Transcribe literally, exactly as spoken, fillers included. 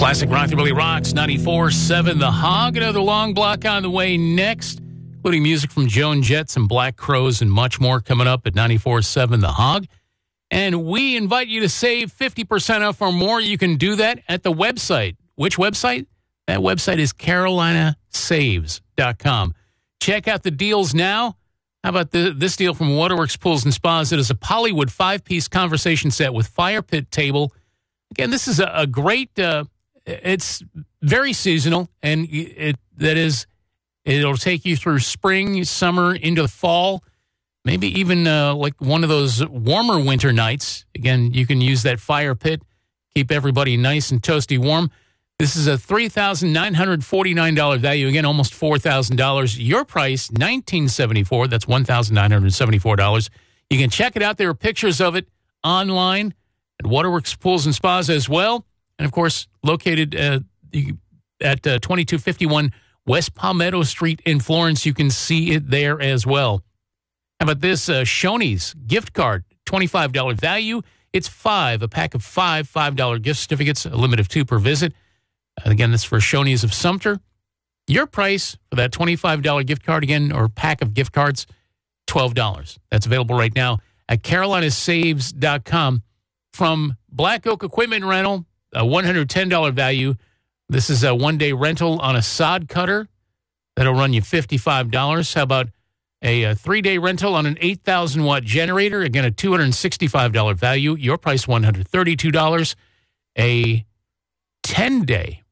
Classic Rockabilly Rocks, ninety-four point seven The Hog. Another long block on the way next, including music from Joan Jett and Black Crowes and much more coming up at ninety-four point seven The Hog. And we invite you to save fifty percent off or more. You can do that at the website. Which website? That website is carolina saves dot com. Check out the deals now. How about the, this deal from Waterworks Pools and Spas? It is a Pollywood five-piece conversation set with fire pit table. Again, this is a, a great... Uh, It's very seasonal, and it that is, it'll take you through spring, summer, into the fall, maybe even uh, like one of those warmer winter nights. Again, you can use that fire pit, keep everybody nice and toasty warm. This is a three thousand nine hundred forty-nine dollars value. Again, almost four thousand dollars. Your price, one thousand nine hundred seventy-four dollars. That's one thousand nine hundred seventy-four dollars. You can check it out. There are pictures of it online at Waterworks Pools and Spas as well. And, of course, located uh, at uh, twenty-two fifty-one West Palmetto Street in Florence. You can see it there as well. How about this? Uh, Shoney's gift card, twenty-five dollars value. It's five, a pack of five five dollar gift certificates, a limit of two per visit. Uh, again, this is for Shoney's of Sumter. Your price for that twenty-five dollar gift card, again, or pack of gift cards, twelve dollars. That's available right now at carolina saves dot com. From Black Oak Equipment Rental, a one hundred ten dollars value. This is a one-day rental on a sod cutter. That'll run you fifty-five dollars. How about a, a three-day rental on an eight thousand watt generator? Again, a two hundred sixty-five dollars value. Your price, one hundred thirty-two dollars. A ten-day